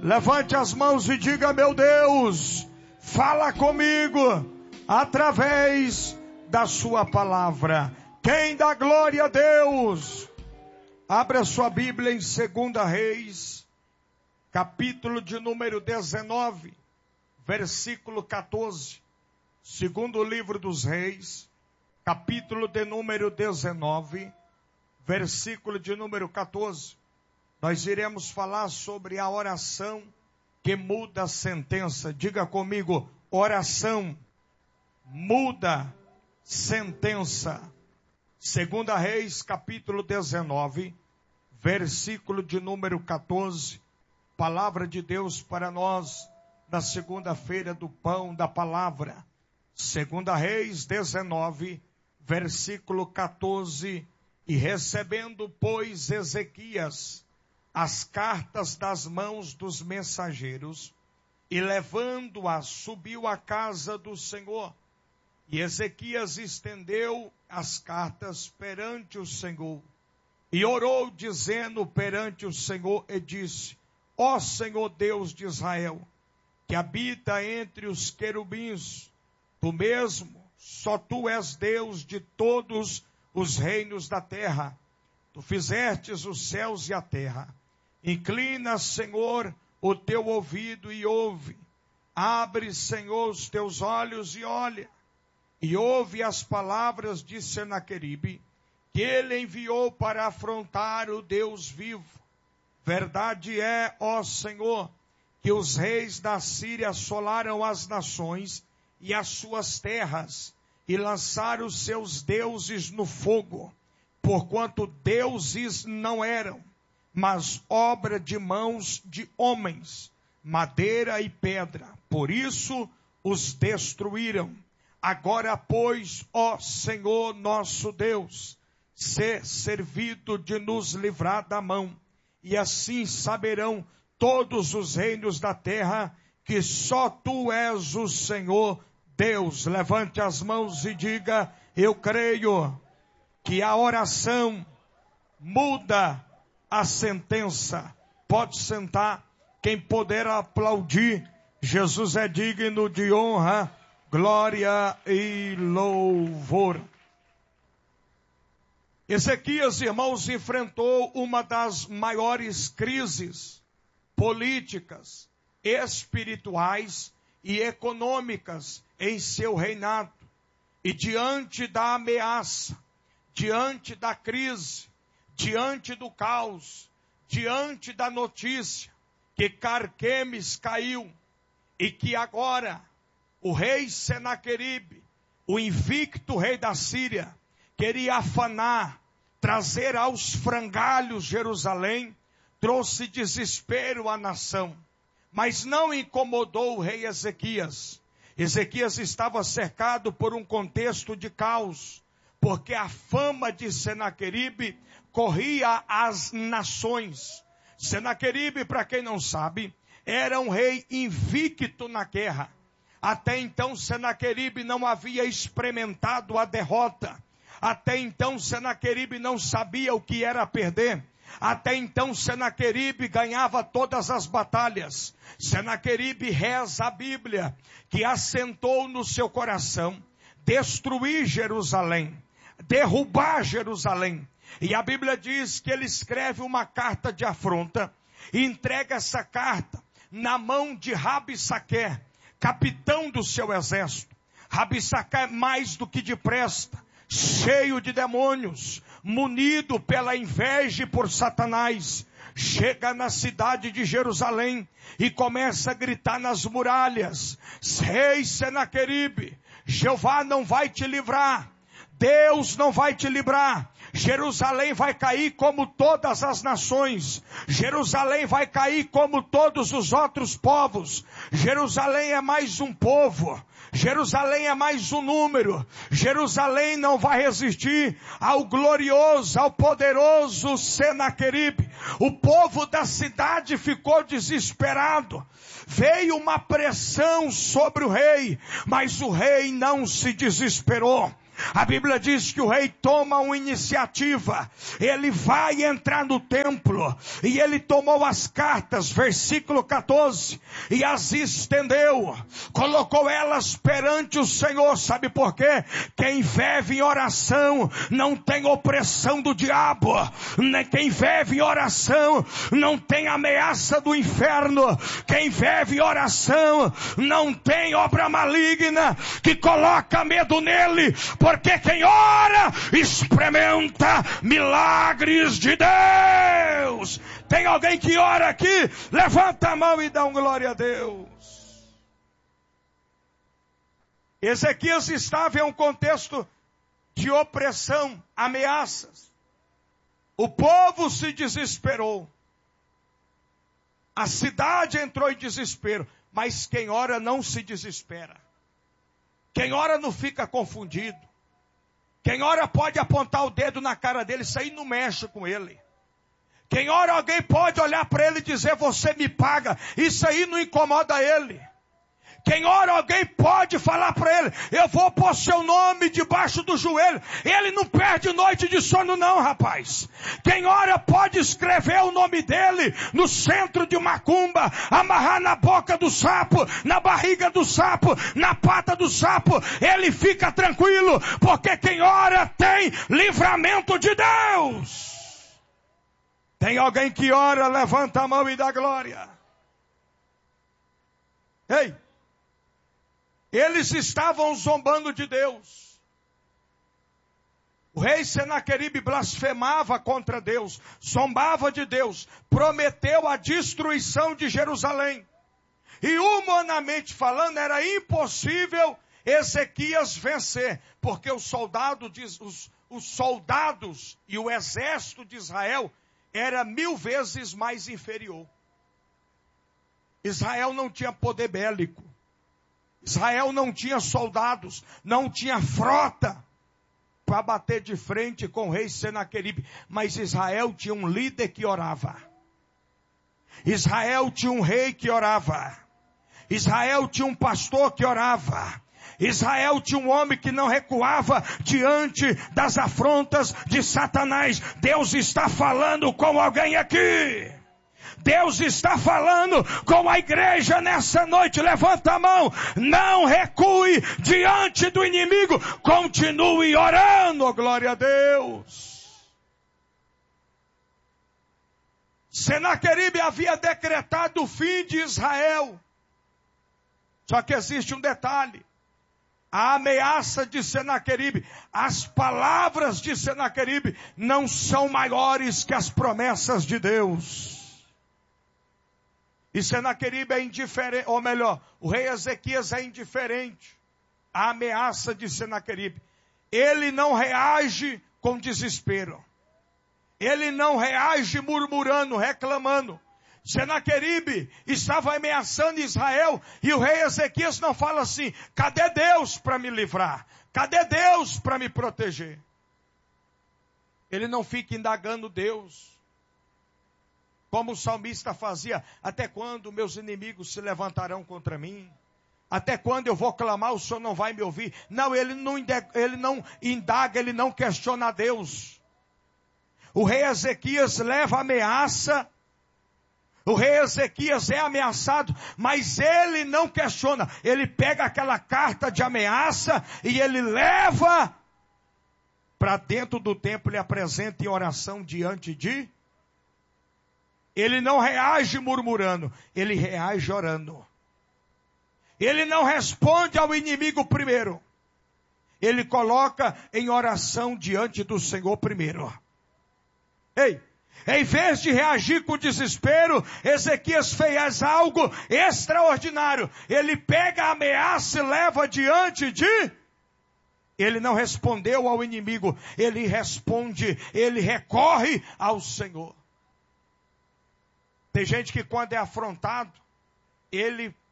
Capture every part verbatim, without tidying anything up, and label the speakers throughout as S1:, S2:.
S1: Levante as mãos e diga: meu Deus, fala comigo através da sua palavra. Quem dá glória a Deus? Abra sua Bíblia em Segunda Reis, capítulo de número dezenove, versículo quatorze. Segundo livro dos Reis, capítulo de número dezenove, versículo de número quatorze. Nós iremos falar sobre a oração que muda a sentença. Diga comigo: oração muda sentença. Segunda Reis, capítulo dezenove, versículo de número quatorze. Palavra de Deus para nós na segunda-feira do pão da palavra. Segunda Reis dezenove, versículo quatorze. E recebendo, pois, Ezequias as cartas das mãos dos mensageiros, e levando-as, subiu à casa do Senhor. E Ezequias estendeu as cartas perante o Senhor, e orou, dizendo perante o Senhor, e disse: ó Senhor Deus de Israel, que habita entre os querubins, tu mesmo, só tu és Deus de todos os reinos da terra. Tu fizestes os céus e a terra. Inclina, Senhor, o teu ouvido e ouve. Abre, Senhor, os teus olhos e olha. E ouve as palavras de Senaqueribe, que ele enviou para afrontar o Deus vivo. Verdade é, ó Senhor, que os reis da Síria assolaram as nações e as suas terras, e lançaram os seus deuses no fogo, porquanto deuses não eram, mas obra de mãos de homens, madeira e pedra. Por isso os destruíram. Agora, pois, ó Senhor nosso Deus, sê servido de nos livrar da mão, e assim saberão todos os reinos da terra que só tu és o Senhor Deus. Levante as mãos e diga: eu creio que a oração muda a sentença. Pode sentar. Quem puder aplaudir, Jesus é digno de honra, glória e louvor. Ezequias, irmãos, enfrentou uma das maiores crises políticas, espirituais e econômicas em seu reinado. E diante da ameaça, diante da crise, diante do caos, diante da notícia que Carquemes caiu e que agora o rei Senaqueribe, o invicto rei da Síria, queria afanar, trazer aos frangalhos Jerusalém, trouxe desespero à nação. Mas não incomodou o rei Ezequias. Ezequias estava cercado por um contexto de caos, porque a fama de Senaqueribe corria às nações. Senaqueribe, para quem não sabe, era um rei invicto na guerra. Até então Senaqueribe não havia experimentado a derrota. Até então Senaqueribe não sabia o que era perder. Até então Senaqueribe ganhava todas as batalhas. Senaqueribe reza a Bíblia que assentou no seu coração destruir Jerusalém, derrubar Jerusalém. E a Bíblia diz que ele escreve uma carta de afronta e entrega essa carta na mão de Rabissaque, capitão do seu exército. Rabissaque é mais do que depressa, cheio de demônios, munido pela inveja e por Satanás, chega na cidade de Jerusalém e começa a gritar nas muralhas: rei Senaqueribe, Jeová não vai te livrar, Deus não vai te livrar. Jerusalém vai cair como todas as nações. Jerusalém vai cair como todos os outros povos. Jerusalém é mais um povo. Jerusalém é mais um número. Jerusalém não vai resistir ao glorioso, ao poderoso Senaqueribe. O povo da cidade ficou desesperado. Veio uma pressão sobre o rei, mas o rei não se desesperou. A Bíblia diz que o rei toma uma iniciativa. Ele vai entrar no templo. E ele tomou as cartas, versículo quatorze. E as estendeu. Colocou elas perante o Senhor. Sabe por quê? Quem vive em oração não tem opressão do diabo. Quem vive em oração não tem ameaça do inferno. Quem vive em oração não tem obra maligna que coloca medo nele. Porque quem ora experimenta milagres de Deus. Tem alguém que ora aqui? Levanta a mão e dá um glória a Deus. Ezequias estava em um contexto de opressão, ameaças. O povo se desesperou. A cidade entrou em desespero. Mas quem ora não se desespera. Quem ora não fica confundido. Quem ora pode apontar o dedo na cara dele, isso aí não mexe com ele. Quem ora, alguém pode olhar para ele e dizer, você me paga, isso aí não incomoda ele. Quem ora, alguém pode falar para ele, eu vou pôr seu nome debaixo do joelho. Ele não perde noite de sono não, rapaz. Quem ora pode escrever o nome dele no centro de uma cumba, amarrar na boca do sapo, na barriga do sapo, na pata do sapo. Ele fica tranquilo, porque quem ora tem livramento de Deus. Tem alguém que ora, levanta a mão e dá glória. Ei! Eles estavam zombando de Deus. O rei Senaqueribe blasfemava contra Deus, zombava de Deus, prometeu a destruição de Jerusalém. E humanamente falando, era impossível Ezequias vencer, porque os soldados, os, os soldados e o exército de Israel era mil vezes mais inferior. Israel não tinha poder bélico. Israel não tinha soldados, não tinha frota para bater de frente com o rei Senaqueribe. Mas Israel tinha um líder que orava. Israel tinha um rei que orava. Israel tinha um pastor que orava. Israel tinha um homem que não recuava diante das afrontas de Satanás. Deus está falando com alguém aqui. Deus está falando com a igreja nessa noite. Levanta a mão. Não recue diante do inimigo. Continue orando. Glória a Deus. Senaqueribe havia decretado o fim de Israel. Só que existe um detalhe. A ameaça de Senaqueribe, as palavras de Senaqueribe não são maiores que as promessas de Deus. E Senaqueribe é indiferente, ou melhor, o rei Ezequias é indiferente à ameaça de Senaqueribe. Ele não reage com desespero. Ele não reage murmurando, reclamando. Senaqueribe estava ameaçando Israel e o rei Ezequias não fala assim, cadê Deus para me livrar? Cadê Deus para me proteger? Ele não fica indagando Deus. Como o salmista fazia, até quando meus inimigos se levantarão contra mim? Até quando eu vou clamar, o Senhor não vai me ouvir? Não, ele não indaga, ele não, indaga, ele não questiona Deus. O rei Ezequias leva ameaça. O rei Ezequias é ameaçado, mas ele não questiona. Ele pega aquela carta de ameaça e ele leva para dentro do templo e apresenta em oração diante de... Ele não reage murmurando, ele reage orando. Ele não responde ao inimigo primeiro. Ele coloca em oração diante do Senhor primeiro. Ei, em vez de reagir com desespero, Ezequias fez algo extraordinário. Ele pega a ameaça e leva diante de... Ele não respondeu ao inimigo, ele responde, ele recorre ao Senhor. Tem gente que quando é afrontado, ele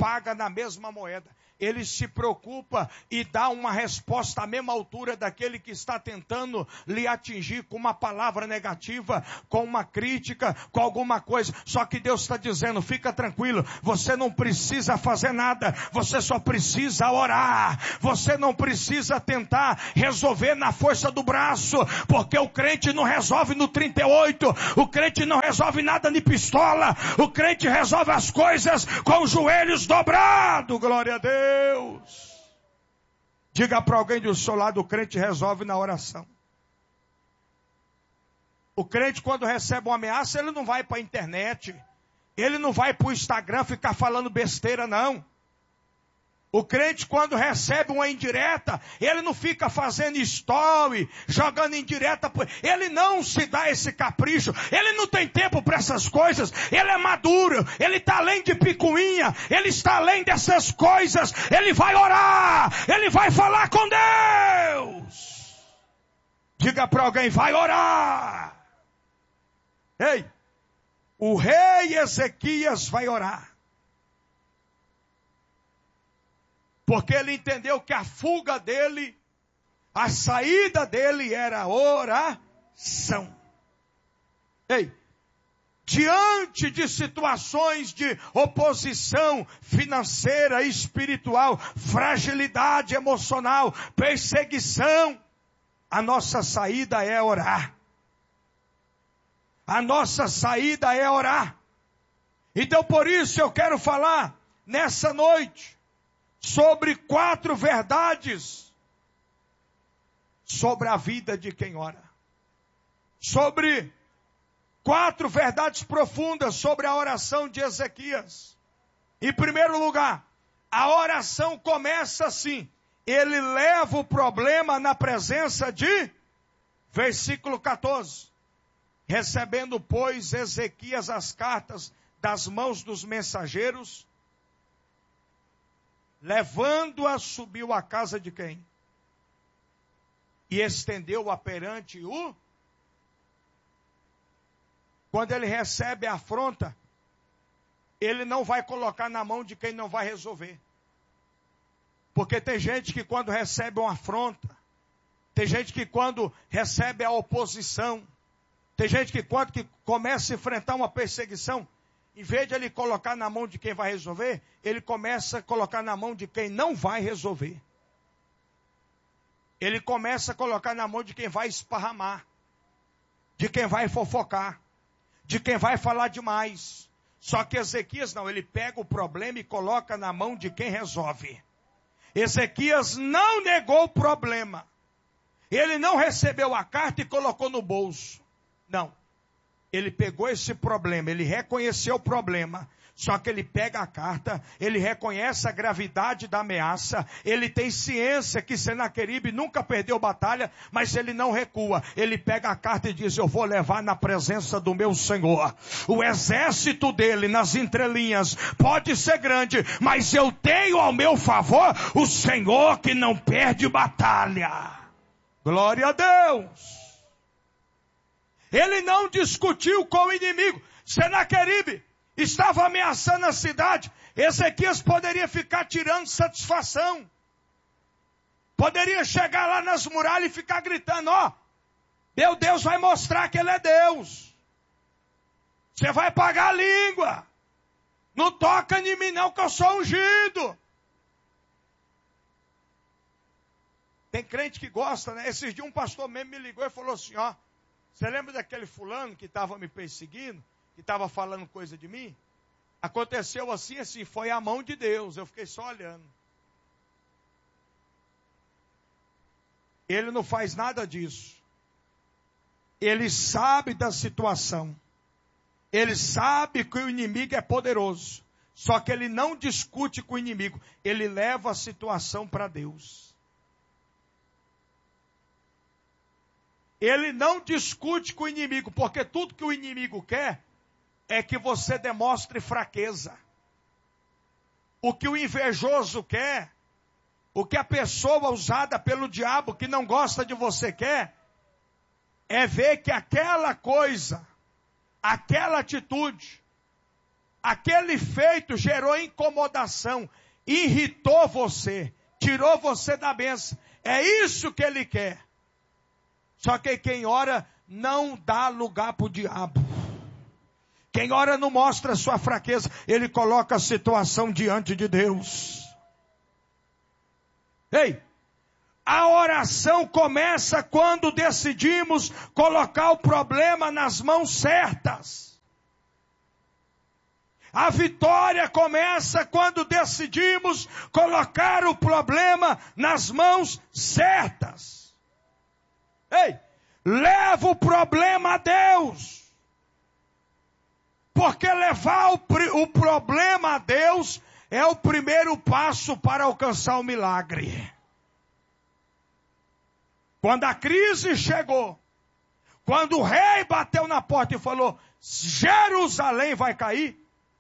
S1: paga na mesma moeda. Ele se preocupa e dá uma resposta à mesma altura daquele que está tentando lhe atingir com uma palavra negativa, com uma crítica, com alguma coisa. Só que Deus está dizendo, fica tranquilo, você não precisa fazer nada, você só precisa orar. Você não precisa tentar resolver na força do braço, porque o crente não resolve no trinta e oito, o crente não resolve nada de pistola, o crente resolve as coisas com os joelhos dobrados. Glória a Deus. Deus. Diga para alguém do seu lado, o crente resolve na oração. O crente, quando recebe uma ameaça, ele não vai para a internet, ele não vai para o Instagram ficar falando besteira, não. O crente, quando recebe uma indireta, ele não fica fazendo story, jogando indireta. Ele não se dá esse capricho. Ele não tem tempo para essas coisas. Ele é maduro. Ele está além de picuinha. Ele está além dessas coisas. Ele vai orar. Ele vai falar com Deus. Diga para alguém, vai orar. Ei, o rei Ezequias vai orar. Porque ele entendeu que a fuga dele, a saída dele era oração. Ei, diante de situações de oposição financeira, espiritual, fragilidade emocional, perseguição, a nossa saída é orar. A nossa saída é orar. Então por isso eu quero falar nessa noite sobre quatro verdades sobre a vida de quem ora. Sobre quatro verdades profundas sobre a oração de Ezequias. Em primeiro lugar, a oração começa assim. Ele leva o problema na presença de, versículo quatorze. Recebendo, pois, Ezequias as cartas das mãos dos mensageiros, levando-a, subiu à casa de quem? E estendeu-a perante o... Quando ele recebe a afronta, ele não vai colocar na mão de quem não vai resolver. Porque tem gente que quando recebe uma afronta, tem gente que quando recebe a oposição, tem gente que quando que começa a enfrentar uma perseguição, em vez de ele colocar na mão de quem vai resolver, ele começa a colocar na mão de quem não vai resolver. Ele começa a colocar na mão de quem vai esparramar, de quem vai fofocar, de quem vai falar demais. Só que Ezequias não, ele pega o problema e coloca na mão de quem resolve. Ezequias não negou o problema. Ele não recebeu a carta e colocou no bolso. Não. Ele pegou esse problema, ele reconheceu o problema, só que ele pega a carta, ele reconhece a gravidade da ameaça, ele tem ciência que Senaqueribe nunca perdeu batalha, mas ele não recua. Ele pega a carta e diz, eu vou levar na presença do meu Senhor. O exército dele nas entrelinhas pode ser grande, mas eu tenho ao meu favor o Senhor que não perde batalha. Glória a Deus. Ele não discutiu com o inimigo. Senaqueribe estava ameaçando a cidade. Ezequias poderia ficar tirando satisfação. Poderia chegar lá nas muralhas e ficar gritando, ó, oh, meu Deus vai mostrar que ele é Deus. Você vai pagar a língua. Não toca em mim não que eu sou ungido. Tem crente que gosta, né? Esses dias um pastor mesmo me ligou e falou assim, ó, você lembra daquele fulano que estava me perseguindo, que estava falando coisa de mim? Aconteceu assim, assim, foi a mão de Deus, eu fiquei só olhando. Ele não faz nada disso. Ele sabe da situação. Ele sabe que o inimigo é poderoso. Só que ele não discute com o inimigo. Ele leva a situação para Deus. Ele não discute com o inimigo, porque tudo que o inimigo quer é que você demonstre fraqueza. O que o invejoso quer, o que a pessoa usada pelo diabo que não gosta de você quer, é ver que aquela coisa, aquela atitude, aquele feito gerou incomodação, irritou você, tirou você da bênção. É isso que ele quer. Só que quem ora não dá lugar para o diabo. Quem ora não mostra sua fraqueza, ele coloca a situação diante de Deus. Ei, a oração começa quando decidimos colocar o problema nas mãos certas. A vitória começa quando decidimos colocar o problema nas mãos certas. Ei, leva o problema a Deus. Porque levar o, o problema a Deus é o primeiro passo para alcançar o milagre. Quando a crise chegou, quando o rei bateu na porta e falou, Jerusalém vai cair,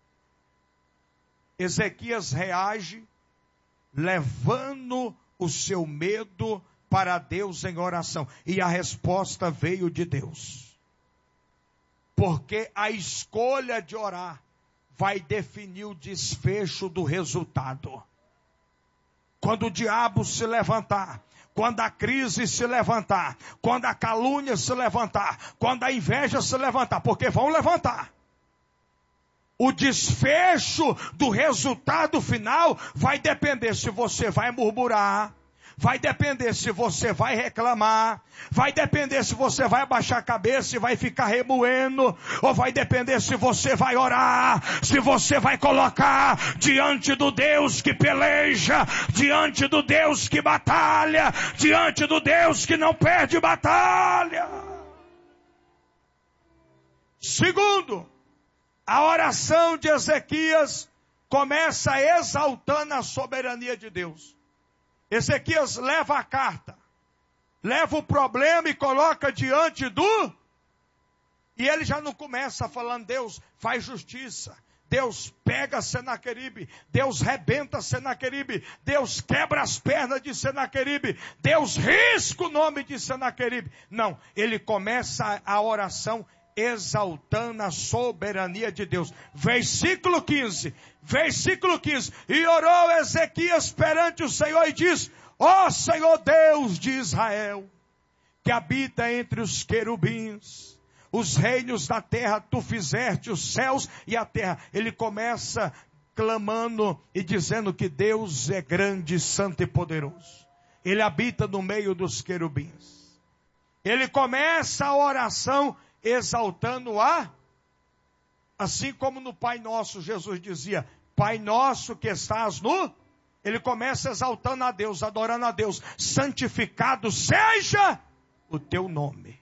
S1: Ezequias reage, levando o seu medo para Deus em oração. E a resposta veio de Deus. Porque a escolha de orar vai definir o desfecho do resultado. Quando o diabo se levantar, quando a crise se levantar, quando a calúnia se levantar, quando a inveja se levantar, porque vão levantar. O desfecho do resultado final vai depender se você vai murmurar, vai depender se você vai reclamar, vai depender se você vai abaixar a cabeça e vai ficar remoendo, ou vai depender se você vai orar, se você vai colocar diante do Deus que peleja, diante do Deus que batalha, diante do Deus que não perde batalha. Segundo, a oração de Ezequias começa exaltando a soberania de Deus. Ezequias leva a carta, leva o problema e coloca diante do... E ele já não começa falando, Deus faz justiça, Deus pega Senaqueribe, Deus rebenta Senaqueribe, Deus quebra as pernas de Senaqueribe, Deus risca o nome de Senaqueribe. Não, ele começa a oração exaltando a soberania de Deus. Versículo quinze, versículo quinze, e orou Ezequias perante o Senhor e diz, ó Senhor Deus de Israel, que habita entre os querubins, os reinos da terra, tu fizeste os céus e a terra. Ele começa clamando e dizendo que Deus é grande, santo e poderoso. Ele habita no meio dos querubins. Ele começa a oração exaltando a, assim como no Pai Nosso, Jesus dizia, Pai Nosso que estás no, ele começa exaltando a Deus, adorando a Deus, santificado seja o teu nome.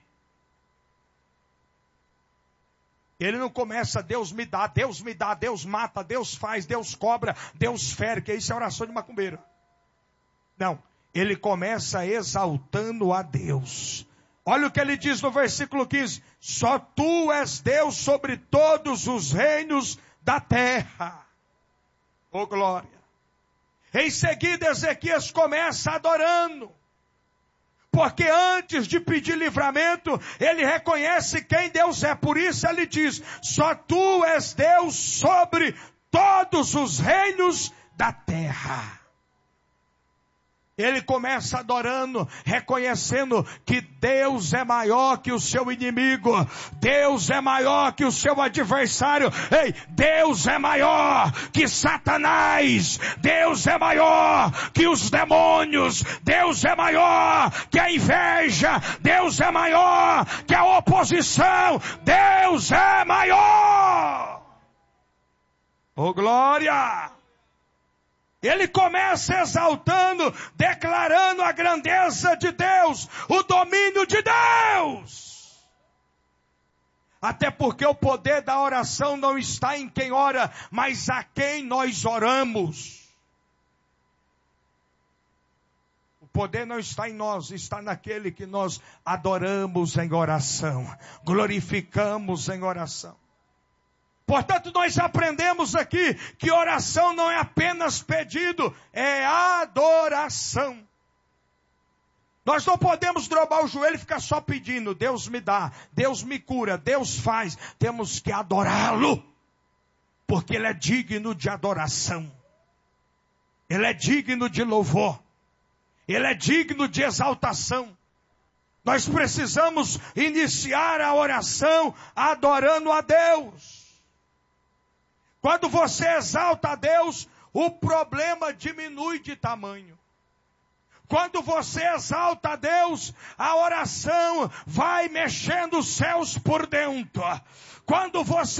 S1: Ele não começa, Deus me dá, Deus me dá, Deus mata, Deus faz, Deus cobra, Deus fere, que isso é oração de macumbeiro. Não, ele começa exaltando a Deus. Olha o que ele diz no versículo quinze. Só tu és Deus sobre todos os reinos da terra. Oh glória. Em seguida Ezequias começa adorando. Porque antes de pedir livramento, ele reconhece quem Deus é. Por isso ele diz, só tu és Deus sobre todos os reinos da terra. Ele começa adorando, reconhecendo que Deus é maior que o seu inimigo. Deus é maior que o seu adversário. Ei, Deus é maior que Satanás. Deus é maior que os demônios. Deus é maior que a inveja. Deus é maior que a oposição. Deus é maior. Oh glória! Ele começa exaltando, declarando a grandeza de Deus, o domínio de Deus. Até porque o poder da oração não está em quem ora, mas a quem nós oramos. O poder não está em nós, está naquele que nós adoramos em oração, glorificamos em oração. Portanto, nós aprendemos aqui que oração não é apenas pedido, é adoração. Nós não podemos dobrar o joelho e ficar só pedindo, Deus me dá, Deus me cura, Deus faz. Temos que adorá-lo. porque Ele é digno de adoração, Ele é digno de louvor, Ele é digno de exaltação. Nós precisamos iniciar a oração adorando a Deus. Quando você exalta a Deus, o problema diminui de tamanho. Quando você exalta a Deus, a oração vai mexendo os céus por dentro. Quando você